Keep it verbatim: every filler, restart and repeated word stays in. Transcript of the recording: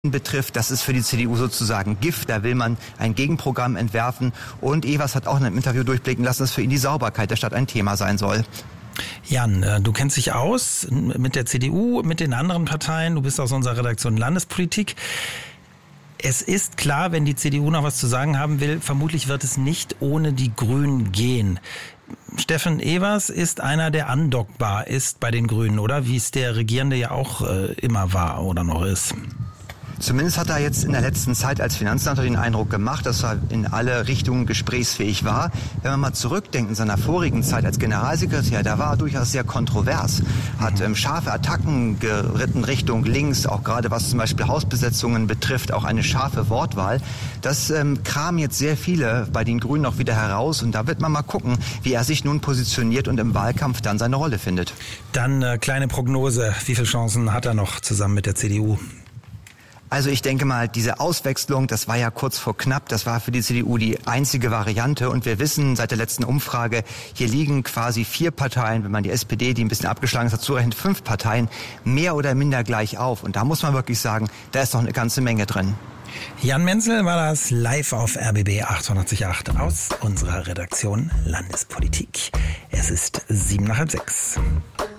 betrifft, das ist für die C D U sozusagen Gift, da will man ein Gegenprogramm entwerfen und Ewers hat auch in einem Interview durchblicken lassen, dass für ihn die Sauberkeit der Stadt ein Thema sein soll. Jan, du kennst dich aus mit der C D U, mit den anderen Parteien, du bist aus unserer Redaktion Landespolitik. Es ist klar, wenn die C D U noch was zu sagen haben will, vermutlich wird es nicht ohne die Grünen gehen. Steffen Ewers ist einer, der andockbar ist bei den Grünen, oder? Wie es der Regierende ja auch äh, immer war oder noch ist. Zumindest hat er jetzt in der letzten Zeit als Finanzsenator den Eindruck gemacht, dass er in alle Richtungen gesprächsfähig war. Wenn man mal zurückdenkt in seiner vorigen Zeit als Generalsekretär, da war er durchaus sehr kontrovers. Hat ähm, scharfe Attacken geritten Richtung links, auch gerade was zum Beispiel Hausbesetzungen betrifft, auch eine scharfe Wortwahl. Das ähm, kramen jetzt sehr viele bei den Grünen auch wieder heraus und da wird man mal gucken, wie er sich nun positioniert und im Wahlkampf dann seine Rolle findet. Dann äh, kleine Prognose, wie viele Chancen hat er noch zusammen mit der C D U? Also ich denke mal, diese Auswechslung, das war ja kurz vor knapp, das war für die C D U die einzige Variante und wir wissen seit der letzten Umfrage, hier liegen quasi vier Parteien, wenn man die S P D, die ein bisschen abgeschlagen ist, dazu rechnet, fünf Parteien, mehr oder minder gleich auf und da muss man wirklich sagen, da ist noch eine ganze Menge drin. Jan Menzel war das live auf R B B achtundachtzig Komma acht aus unserer Redaktion Landespolitik. Es ist sieben nach halb sechs.